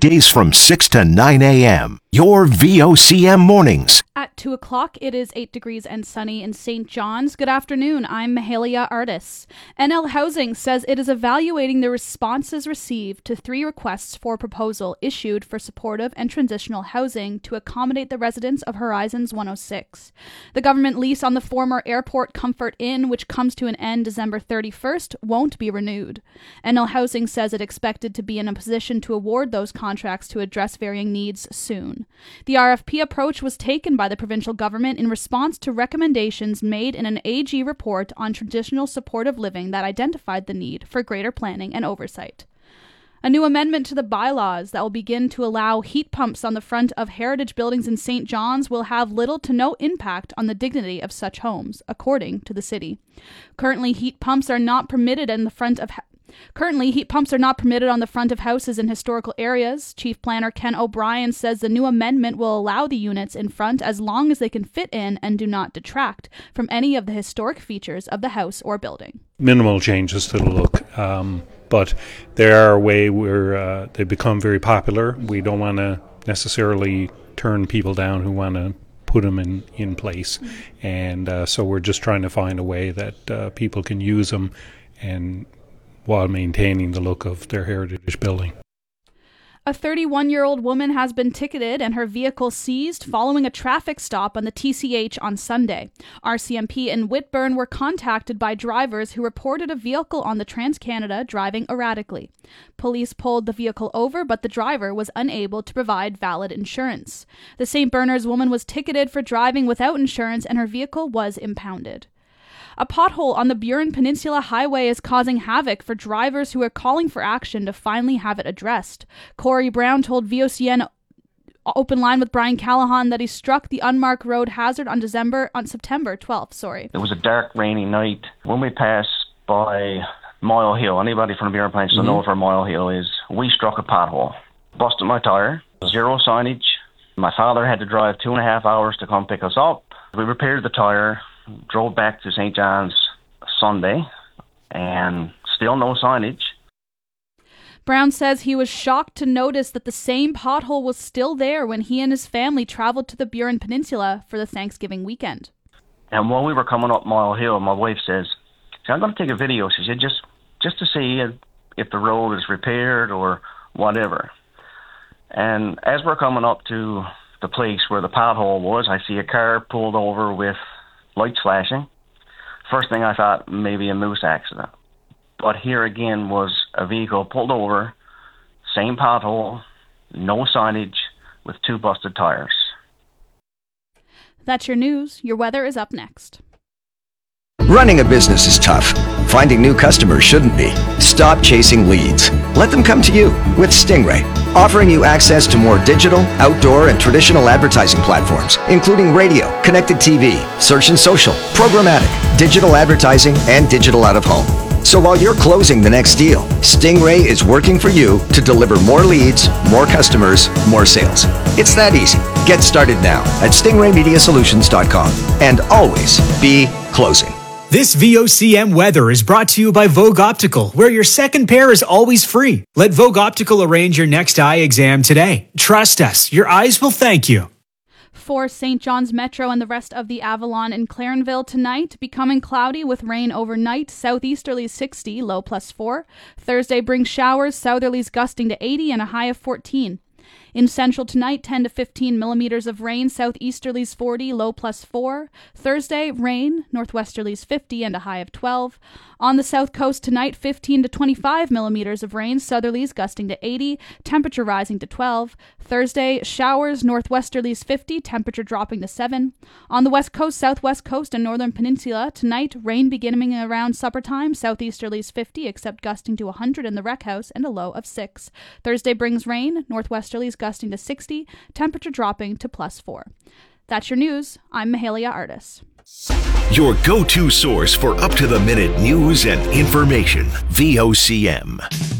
weekdays from 6 to 9 a.m. Your VOCM mornings. At 2 o'clock, it is 8 degrees and sunny in St. John's. Good afternoon. I'm Mahalia Artis. NL Housing says it is evaluating the responses received to 3 requests for proposal issued for supportive and transitional housing to accommodate the residents of Horizons 106. The government lease on the former Airport Comfort Inn, which comes to an end December 31st, won't be renewed. NL Housing says it expected to be in a position to award those contracts to address varying needs soon. The RFP approach was taken by the provincial government in response to recommendations made in an AG report on traditional supportive living that identified the need for greater planning and oversight. A new amendment to the bylaws that will begin to allow heat pumps on the front of heritage buildings in St. John's will have little to no impact on the dignity of such homes, according to the city. Currently, heat pumps are not permitted on the front of houses in historical areas. Chief Planner Ken O'Brien says the new amendment will allow the units in front as long as they can fit in and do not detract from any of the historic features of the house or building. Minimal changes to the look, but they are a way where they become very popular. We don't want to necessarily turn people down who want to put them in place. And so we're just trying to find a way that people can use them and while maintaining the look of their heritage building. A 31-year-old woman has been ticketed and her vehicle seized following a traffic stop on the TCH on Sunday. RCMP and Whitburn were contacted by drivers who reported a vehicle on the Trans-Canada driving erratically. Police pulled the vehicle over, but the driver was unable to provide valid insurance. The St. Bernard's woman was ticketed for driving without insurance and her vehicle was impounded. A pothole on the Burin Peninsula Highway is causing havoc for drivers who are calling for action to finally have it addressed. Corey Brown told VOCN Open Line with Brian Callahan that he struck the unmarked road hazard on September 12th. It was a dark, rainy night. When we passed by Mile Hill, anybody from the Burin Peninsula knows where Mile Hill is, we struck a pothole. Busted my tire, zero signage. My father had to drive 2.5 hours to come pick us up. We repaired the tire, drove back to St. John's Sunday, and still no signage. Brown says he was shocked to notice that the same pothole was still there when he and his family traveled to the Burin Peninsula for the Thanksgiving weekend. And when we were coming up Mile Hill, my wife says, I'm going to take a video. She said, just to see if the road is repaired or whatever. And as we're coming up to the place where the pothole was, I see a car pulled over with lights flashing. First thing I thought, maybe a moose accident. But here again was a vehicle pulled over, same pothole, no signage, with 2 busted tires. That's your news. Your weather is up next. Running a business is tough. Finding new customers shouldn't be. Stop chasing leads. Let them come to you with Stingray, offering you access to more digital, outdoor, and traditional advertising platforms, including radio, connected TV, search and social, programmatic, digital advertising, and digital out-of-home. So while you're closing the next deal, Stingray is working for you to deliver more leads, more customers, more sales. It's that easy. Get started now at stingraymediasolutions.com and always be closing. This VOCM weather is brought to you by Vogue Optical, where your second pair is always free. Let Vogue Optical arrange your next eye exam today. Trust us, your eyes will thank you. For St. John's Metro and the rest of the Avalon and Clarenville tonight, becoming cloudy with rain overnight, southeasterlies 60, low +4. Thursday brings showers, southerlies gusting to 80 and a high of 14. In Central tonight, 10 to 15 millimeters of rain, southeasterlies 40, low +4. Thursday, rain, northwesterlies 50 and a high of 12. On the South Coast tonight, 15 to 25 millimeters of rain, southerlies gusting to 80, temperature rising to 12. Thursday, showers, northwesterlies 50, temperature dropping to 7. On the West Coast, Southwest Coast, and Northern Peninsula, tonight, rain beginning around supper time, southeasterlies 50, except gusting to 100 in the Rec House, and a low of 6. Thursday brings rain, northwesterlies gusting to 60, temperature dropping to +4. That's your news. I'm Mahalia Artis. Your go-to source for up-to-the-minute news and information. VOCM.